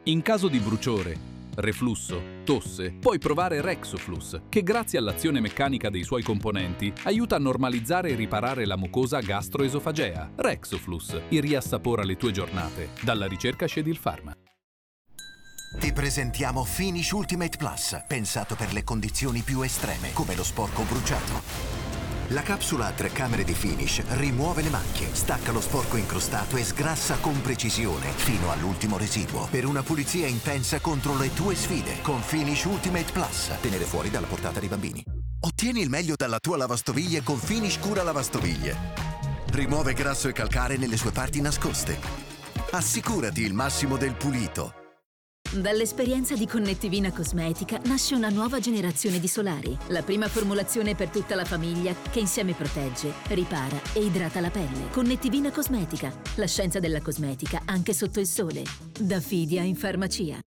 In caso di bruciore, reflusso, tosse, puoi provare Rexoflus, che grazie all'azione meccanica dei suoi componenti aiuta a normalizzare e riparare la mucosa gastroesofagea. Rexoflus, il riassapora le tue giornate. Dalla ricerca Cedil Pharma. Ti presentiamo Finish Ultimate Plus, pensato per le condizioni più estreme, come lo sporco bruciato. La capsula a 3 camere di Finish rimuove le macchie, stacca lo sporco incrostato e sgrassa con precisione fino all'ultimo residuo, per una pulizia intensa contro le tue sfide. Con Finish Ultimate Plus, tenere fuori dalla portata dei bambini. Ottieni il meglio dalla tua lavastoviglie con Finish Cura Lavastoviglie. Rimuove grasso e calcare nelle sue parti nascoste. Assicurati il massimo del pulito. Dall'esperienza di Connettivina Cosmetica nasce una nuova generazione di solari. La prima formulazione per tutta la famiglia che insieme protegge, ripara e idrata la pelle. Connettivina Cosmetica, la scienza della cosmetica anche sotto il sole. Da Fidia in farmacia.